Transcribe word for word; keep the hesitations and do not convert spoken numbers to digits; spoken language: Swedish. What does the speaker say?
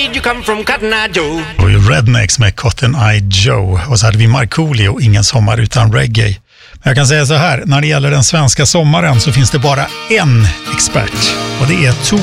You come from Cotton Eye Joe. Och ju Rednecks med Cotton Eye Joe. Och så hade vi Markoolio, Ingen sommar utan reggae. Men jag kan säga så här, när det gäller den svenska sommaren så finns det bara en expert. Och det är Tor